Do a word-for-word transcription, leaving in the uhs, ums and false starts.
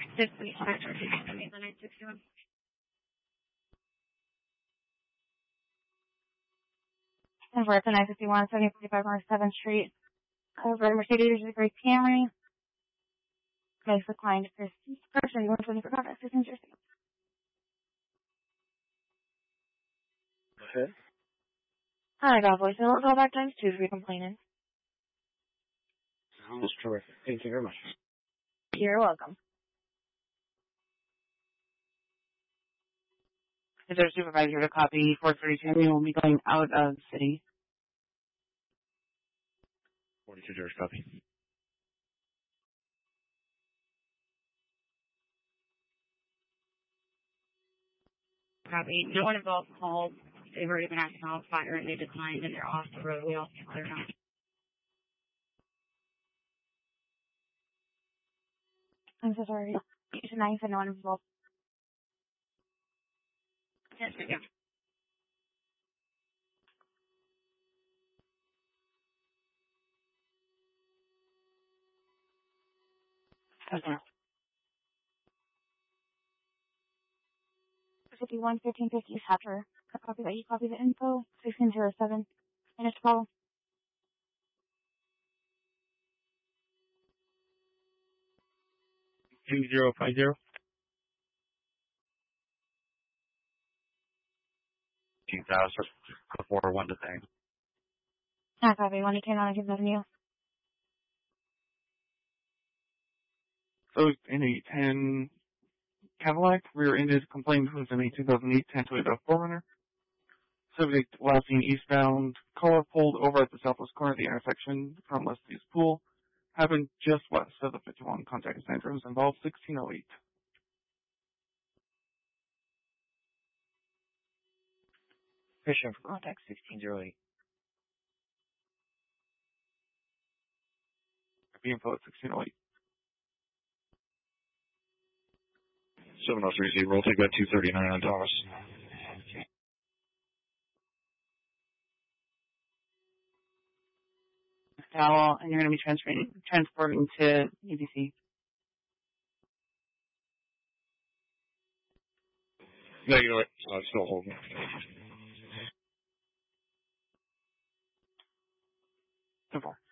This week, Metro the nine sixty-one. And we're at the nine fifty-one, seventy forty-five North seventh Street. Over at Mercedes, there's a great Camry. Makes the client a person going to for product. It's interesting. Okay. Hi, got voicemail. Call back times two if you're complaining. Sounds terrific. Thank you very much. You're welcome. Is there a supervisor to copy four thirty-two? We will be going out of the city. forty-two George, copy. Copy. No one involved called. They've already been asking about fire and they declined and they're off the road. We all cleared out. I'm so sorry. It's nine for no one involved. Yes, yeah. Okay. fifty-one, fifteen fifty, Hatcher. Copy that. You copy the info. sixteen oh seven. Finish the call. two zero five zero. two thousand before one to thing. Ah, copy. One to ten on a given avenue. So in a ten Cadillac, rear-ended complaint was in a two thousand eight ten Toyota four runner. Subject last seen eastbound, caller pulled over at the southwest corner of the intersection from Leslie's Pool. Happened just west of the fifty-one. Contact Sandros involved sixteen oh eight. Fishing for contact sixteen oh eight. Be info at sixteen oh eight. seven oh three zero, take that two thirty-nine on Thomas. Dowell, and you're going to be transferring, transporting to U B C. No, you know what? I'm still holding. So far.